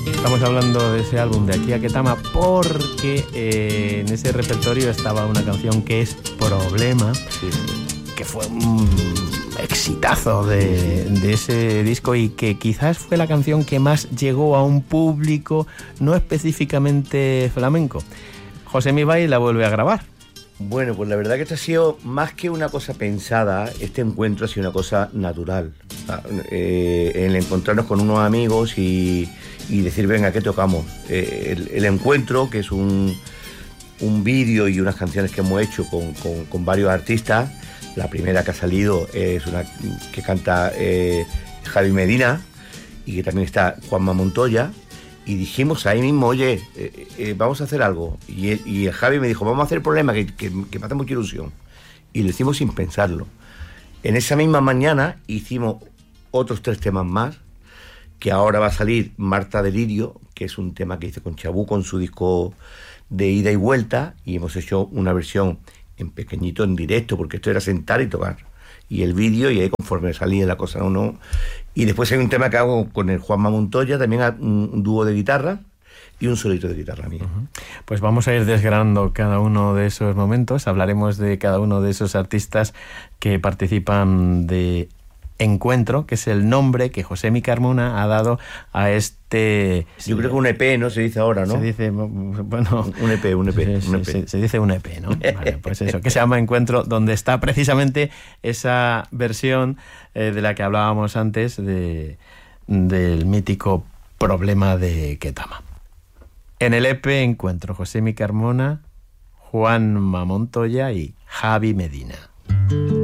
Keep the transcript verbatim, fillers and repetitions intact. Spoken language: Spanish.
Estamos hablando de ese álbum de Aquí a Ketama porque eh, en ese repertorio estaba una canción que es Problema, Sí. que fue un exitazo de, de ese disco y que quizás fue la canción que más llegó a un público no específicamente flamenco. José Mibay la vuelve a grabar. Bueno, pues la verdad que esto ha sido más que una cosa pensada, este encuentro ha sido una cosa natural. Eh, el encontrarnos con unos amigos y, y decir, venga, ¿qué tocamos? Eh, el, el encuentro, que es un, un vídeo y unas canciones que hemos hecho con, con, con varios artistas. La primera que ha salido es una que canta eh, Javi Medina y que también está Juanma Montoya. Y dijimos ahí mismo, oye, eh, eh, vamos a hacer algo. Y, él, y el Javi me dijo, vamos a hacer Problema, que, que, que me hace mucha ilusión. Y lo hicimos sin pensarlo. En esa misma mañana hicimos otros tres temas más, que ahora va a salir Marta Delirio, que es un tema que hice con Chabú, con su disco de ida y vuelta, y hemos hecho una versión en pequeñito, en directo, porque esto era sentar y tocar. Y el vídeo, y ahí conforme salía la cosa, uno... Y después hay un tema que hago con el Juanma Montoya, también un dúo de guitarra y un solito de guitarra mío. Uh-huh. Pues vamos a ir desgranando cada uno de esos momentos, hablaremos de cada uno de esos artistas que participan de Encuentro, que es el nombre que Josemi Carmona ha dado a este... Yo creo que un E P, ¿no? Se dice ahora, ¿no? Se dice, bueno... Un E P, un E P. Se, un E P. se, se dice un E P, ¿no? Vale, pues eso, que se llama Encuentro, donde está precisamente esa versión eh, de la que hablábamos antes, de, del mítico Problema de Ketama. En el E P Encuentro, Josemi Carmona, Juanma Montoya y Javi Medina.